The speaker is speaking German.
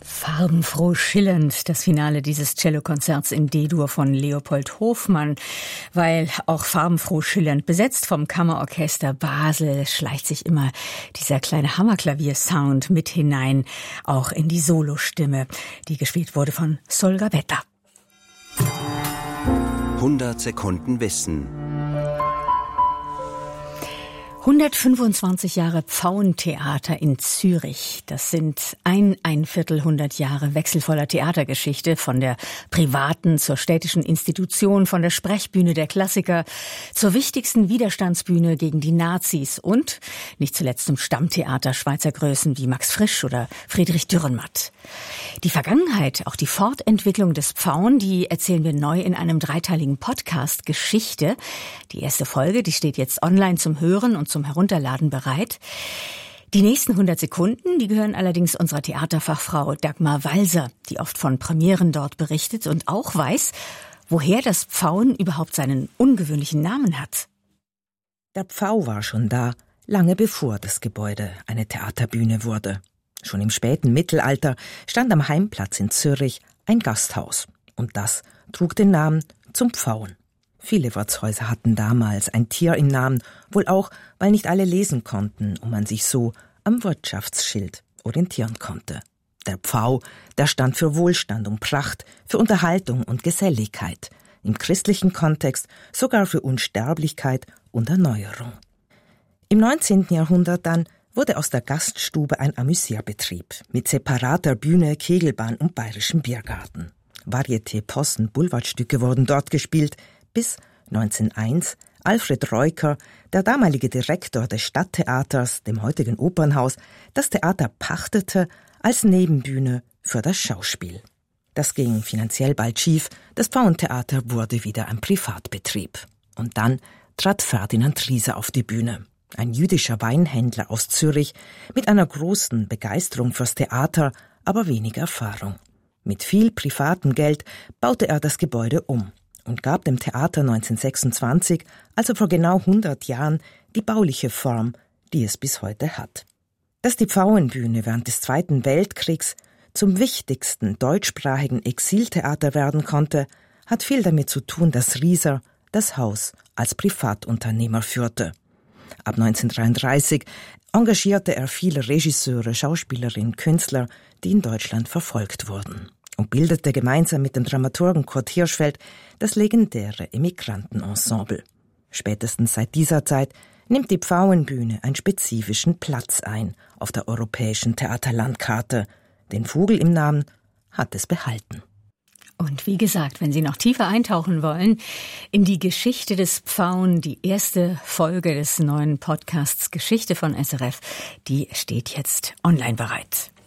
Farbenfroh schillernd, das Finale dieses Cellokonzerts in D-Dur von Leopold Hofmann, weil auch farbenfroh schillernd besetzt vom Kammerorchester Basel schleicht sich immer dieser kleine Hammerklaviersound mit hinein, auch in die Solostimme, die gespielt wurde von Sol Gabetta. 100 Sekunden Wissen. 125 Jahre Pfauentheater in Zürich. Das sind ein Viertelhundert Jahre wechselvoller Theatergeschichte, von der privaten zur städtischen Institution, von der Sprechbühne der Klassiker zur wichtigsten Widerstandsbühne gegen die Nazis und nicht zuletzt zum Stammtheater Schweizer Größen wie Max Frisch oder Friedrich Dürrenmatt. Die Vergangenheit, auch die Fortentwicklung des Pfauen, die erzählen wir neu in einem dreiteiligen Podcast Geschichte. Die erste Folge, die steht jetzt online zum Hören und zum Herunterladen bereit. Die nächsten 100 Sekunden, die gehören allerdings unserer Theaterfachfrau Dagmar Walser, die oft von Premieren dort berichtet und auch weiß, woher das Pfauen überhaupt seinen ungewöhnlichen Namen hat. Der Pfau war schon da, lange bevor das Gebäude eine Theaterbühne wurde. Schon im späten Mittelalter stand am Heimplatz in Zürich ein Gasthaus und das trug den Namen zum Pfauen. Viele Wirtshäuser hatten damals ein Tier im Namen, wohl auch, weil nicht alle lesen konnten und man sich so am Wirtschaftsschild orientieren konnte. Der Pfau, der stand für Wohlstand und Pracht, für Unterhaltung und Geselligkeit, im christlichen Kontext sogar für Unsterblichkeit und Erneuerung. Im 19. Jahrhundert dann wurde aus der Gaststube ein Amüsierbetrieb mit separater Bühne, Kegelbahn und bayerischem Biergarten. Varieté, Possen, Boulevardstücke wurden dort gespielt, bis 1901 Alfred Reuker, der damalige Direktor des Stadttheaters, dem heutigen Opernhaus, das Theater pachtete als Nebenbühne für das Schauspiel. Das ging finanziell bald schief, das Pfauentheater wurde wieder ein Privatbetrieb. Und dann trat Ferdinand Rieser auf die Bühne, ein jüdischer Weinhändler aus Zürich mit einer großen Begeisterung fürs Theater, aber wenig Erfahrung. Mit viel privatem Geld baute er das Gebäude um und gab dem Theater 1926, also vor genau 100 Jahren, die bauliche Form, die es bis heute hat. Dass die Pfauenbühne während des Zweiten Weltkriegs zum wichtigsten deutschsprachigen Exiltheater werden konnte, hat viel damit zu tun, dass Rieser das Haus als Privatunternehmer führte. Ab 1933 engagierte er viele Regisseure, Schauspielerinnen, Künstler, die in Deutschland verfolgt wurden, und bildete gemeinsam mit dem Dramaturgen Kurt Hirschfeld das legendäre Emigrantenensemble. Spätestens seit dieser Zeit nimmt die Pfauenbühne einen spezifischen Platz ein auf der europäischen Theaterlandkarte. Den Vogel im Namen hat es behalten. Und wie gesagt, wenn Sie noch tiefer eintauchen wollen in die Geschichte des Pfauen, die erste Folge des neuen Podcasts Geschichte von SRF, die steht jetzt online bereit.